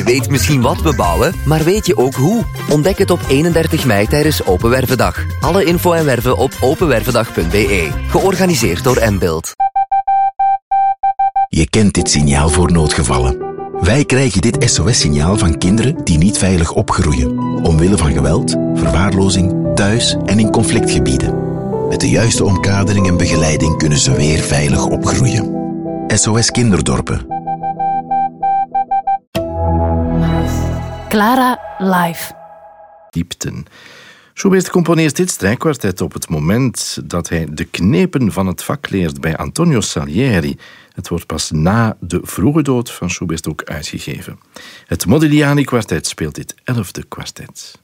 Je weet misschien wat we bouwen, maar weet je ook hoe? Ontdek het op 31 mei tijdens Open Wervendag. Alle info en werven op openwervendag.be. Georganiseerd door Mbuild. Je kent dit signaal voor noodgevallen. Wij krijgen dit SOS-signaal van kinderen die niet veilig opgroeien. Omwille van geweld, verwaarlozing, thuis en in conflictgebieden. Met de juiste omkadering en begeleiding kunnen ze weer veilig opgroeien. SOS Kinderdorpen. Clara live. Diepten. Schubert componeert dit strijkkwartet op het moment dat hij de knepen van het vak leert bij Antonio Salieri. Het wordt pas na de vroege dood van Schubert ook uitgegeven. Het Modigliani-kwartet speelt dit 11e kwartet.